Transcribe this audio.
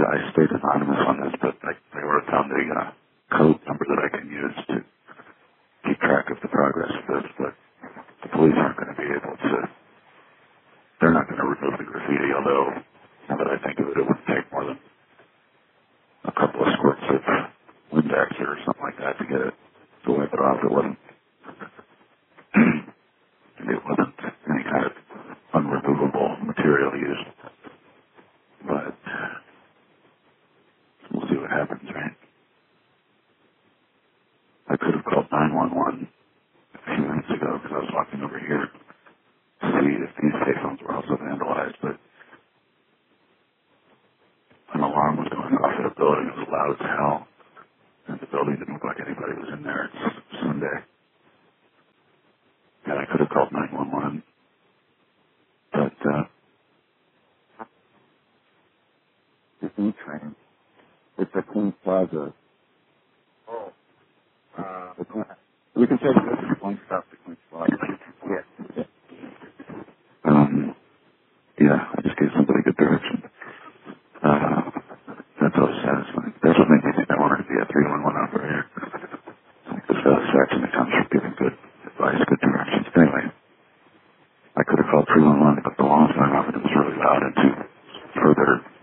I stayed anonymous on this, but I wrote down the code number that I can use to keep track of the progress of this, but the police aren't going to be able to, they're not going to remove the graffiti, although now that I think of it, it wouldn't take more than a couple of squirts of Windex or something like that to get it, to wipe it off. It wasn't any kind of unremovable material used, but we'll see what happens, right? I could have called 911 a few minutes ago because I was walking over here to see if these payphones were also vandalized, but an alarm was going off at a building. It was loud as hell, and the building didn't look like anybody was in there. It's Sunday, and I could have called 911, but the E-train, it's at Queens Plaza. Oh. We can take this from one stop to Queens Plaza. Yeah. Yeah, I just gave somebody good direction. That's always satisfying. That's what made me think I wanted to be a 311 operator. Like the satisfaction that comes from giving good advice, good directions. Anyway, I could have called 311, but the long time off it was really loud, and to further